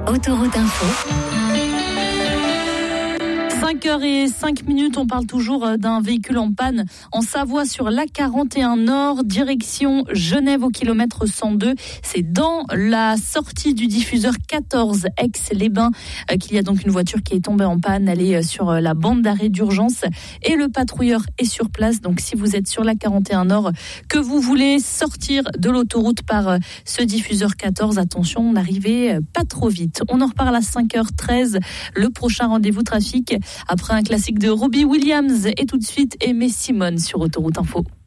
Autoroute Info. 5h05, on parle toujours d'un véhicule en panne en Savoie sur l'A41 Nord, direction Genève au kilomètre 102. C'est dans la sortie du diffuseur 14 Aix-les-Bains qu'il y a donc une voiture qui est tombée en panne. Elle est sur la bande d'arrêt d'urgence et le patrouilleur est sur place. Donc si vous êtes sur l'A41 Nord, que vous voulez sortir de l'autoroute par ce diffuseur 14, attention, n'arrivez pas trop vite. On en reparle à 5h13, le prochain rendez-vous trafic après un classique de Robbie Williams et tout de suite Aimé Simone sur Autoroute Info.